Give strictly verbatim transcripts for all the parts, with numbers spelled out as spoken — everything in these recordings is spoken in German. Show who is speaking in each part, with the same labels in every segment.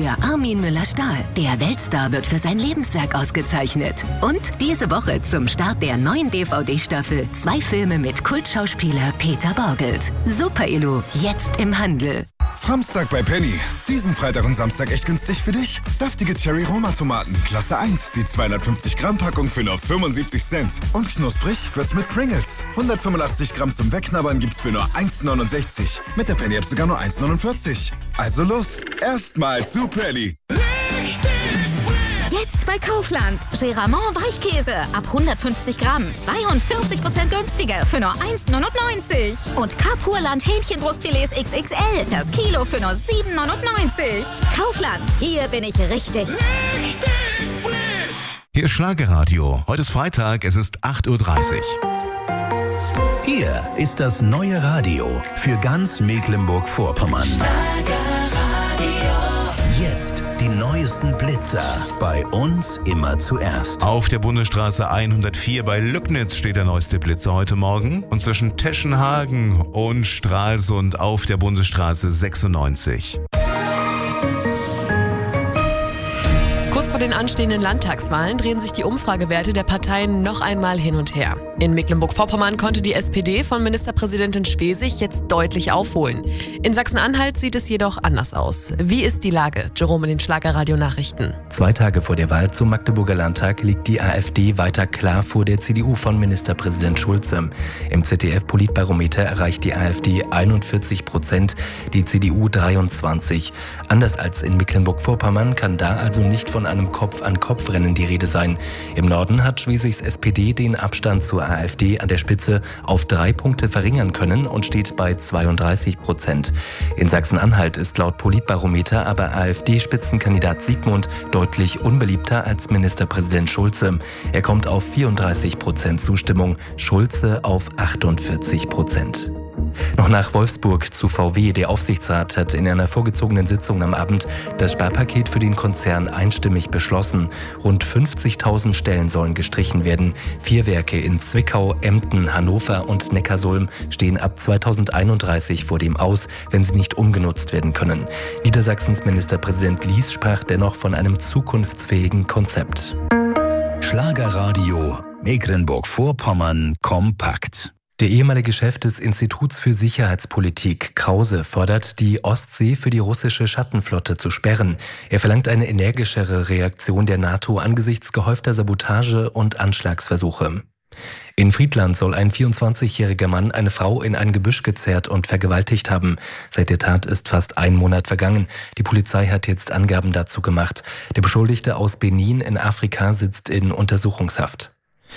Speaker 1: für Armin Müller-Stahl. Der Weltstar wird für sein Lebenswerk ausgezeichnet. Und diese Woche zum Start der neuen D V D-Staffel zwei Filme mit Kultschauspieler Peter Borgelt. Super Elo, jetzt im Handel.
Speaker 2: Samstag bei Penny. Diesen Freitag und Samstag echt günstig für dich? Saftige Cherry-Roma-Tomaten, Klasse eins, die zweihundertfünfzig Gramm Packung für nur fünfundsiebzig Cent. Und knusprig wird's mit Pringles. hundertfünfundachtzig Gramm zum Wegknabbern gibt's für nur eins neunundsechzig. Mit der Penny-App sogar nur eins neunundvierzig. Also los, erstmal zu Penny.
Speaker 3: Jetzt bei Kaufland. Geramont Weichkäse ab hundertfünfzig Gramm. zweiundvierzig Prozent günstiger für nur eins neunundneunzig. Und Kapurland Hähnchenbrustfilets X X L. Das Kilo für nur sieben neunundneunzig. Kaufland. Hier bin ich richtig.
Speaker 4: Richtig frisch.
Speaker 5: Hier ist Schlagerradio. Heute ist Freitag, es ist acht Uhr dreißig.
Speaker 6: Hier ist das neue Radio für ganz Mecklenburg-Vorpommern. Jetzt die neuesten Blitzer. Bei uns immer zuerst.
Speaker 5: Auf der Bundesstraße hundertvier bei Lücknitz steht der neueste Blitzer heute Morgen. Und zwischen Teschenhagen und Stralsund auf der Bundesstraße sechsundneunzig.
Speaker 7: Kurz vor den anstehenden Landtagswahlen drehen sich die Umfragewerte der Parteien noch einmal hin und her. In Mecklenburg-Vorpommern konnte die S P D von Ministerpräsidentin Schwesig jetzt deutlich aufholen. In Sachsen-Anhalt sieht es jedoch anders aus. Wie ist die Lage? Jerome in den Schlagerradio-Nachrichten.
Speaker 8: Zwei Tage vor der Wahl zum Magdeburger Landtag liegt die AfD weiter klar vor der C D U von Ministerpräsident Schulze. Im Z D F-Politbarometer erreicht die AfD einundvierzig Prozent, die C D U dreiundzwanzig. Anders als in Mecklenburg-Vorpommern kann da also nicht von einem Kopf-an-Kopf-Rennen die Rede sein. Im Norden hat Schwesigs S P D den Abstand zur AfD an der Spitze auf drei Punkte verringern können und steht bei zweiunddreißig Prozent. In Sachsen-Anhalt ist laut Politbarometer aber AfD-Spitzenkandidat Siegmund deutlich unbeliebter als Ministerpräsident Schulze. Er kommt auf vierunddreißig Prozent Zustimmung, Schulze auf achtundvierzig Prozent. Noch nach Wolfsburg zu V W. Der Aufsichtsrat hat in einer vorgezogenen Sitzung am Abend das Sparpaket für den Konzern einstimmig beschlossen. Rund fünfzigtausend Stellen sollen gestrichen werden. Vier Werke in Zwickau, Emden, Hannover und Neckarsulm stehen ab zweitausendeinunddreißig vor dem Aus, wenn sie nicht umgenutzt werden können. Niedersachsens Ministerpräsident Lies sprach dennoch von einem zukunftsfähigen Konzept.
Speaker 6: Schlagerradio Mecklenburg-Vorpommern kompakt.
Speaker 8: Der ehemalige Chef des Instituts für Sicherheitspolitik, Krause, fordert, die Ostsee für die russische Schattenflotte zu sperren. Er verlangt eine energischere Reaktion der NATO angesichts gehäufter Sabotage und Anschlagsversuche. In Friedland soll ein vierundzwanzigjähriger Mann eine Frau in ein Gebüsch gezerrt und vergewaltigt haben. Seit der Tat ist fast ein Monat vergangen. Die Polizei hat jetzt Angaben dazu gemacht. Der Beschuldigte aus Benin in Afrika sitzt in Untersuchungshaft.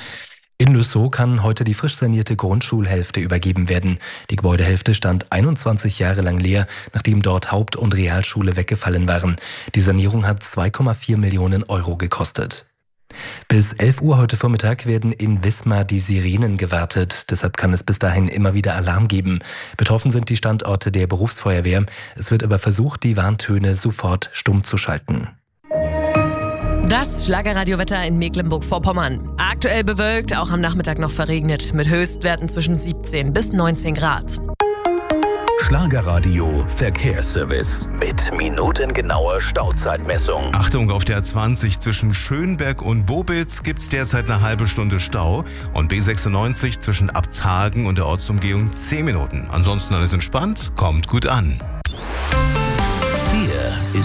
Speaker 8: In Lüssow kann heute die frisch sanierte Grundschulhälfte übergeben werden. Die Gebäudehälfte stand einundzwanzig Jahre lang leer, nachdem dort Haupt- und Realschule weggefallen waren. Die Sanierung hat zwei Komma vier Millionen Euro gekostet. Bis elf Uhr heute Vormittag werden in Wismar die Sirenen gewartet. Deshalb kann es bis dahin immer wieder Alarm geben. Betroffen sind die Standorte der Berufsfeuerwehr. Es wird aber versucht, die Warntöne sofort stumm zu schalten.
Speaker 7: Das Schlagerradiowetter in Mecklenburg-Vorpommern. Aktuell bewölkt, auch am Nachmittag noch verregnet, mit Höchstwerten zwischen siebzehn bis neunzehn Grad.
Speaker 6: Schlagerradio Verkehrsservice mit minutengenauer Stauzeitmessung.
Speaker 5: Achtung, auf der A zwanzig zwischen Schönberg und Bobitz gibt's derzeit eine halbe Stunde Stau und B sechsundneunzig zwischen Abzhagen und der Ortsumgehung zehn Minuten. Ansonsten alles entspannt, kommt gut an.